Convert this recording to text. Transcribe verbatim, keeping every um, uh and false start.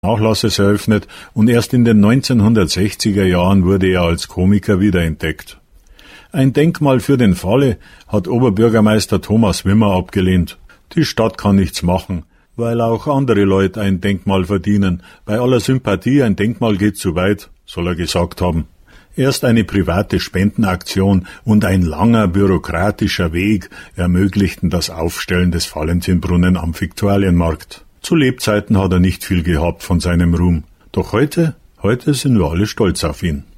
Nachlasses eröffnet und erst in den neunzehnhundertsechziger Jahren wurde er als Komiker wiederentdeckt. Ein Denkmal für den Falle hat Oberbürgermeister Thomas Wimmer abgelehnt. Die Stadt kann nichts machen, weil auch andere Leute ein Denkmal verdienen. Bei aller Sympathie, ein Denkmal geht zu weit, soll er gesagt haben. Erst eine private Spendenaktion und ein langer bürokratischer Weg ermöglichten das Aufstellen des Valentinbrunnen am Viktualienmarkt. Zu Lebzeiten hat er nicht viel gehabt von seinem Ruhm. Doch heute, heute sind wir alle stolz auf ihn.